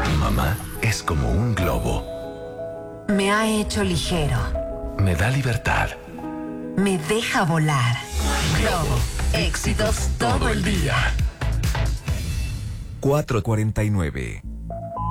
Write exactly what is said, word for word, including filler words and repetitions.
Mamá es como un globo. Me ha hecho ligero. Me da libertad. Me deja volar. Globo. Éxitos todo el día. cuatro cuarenta y nueve.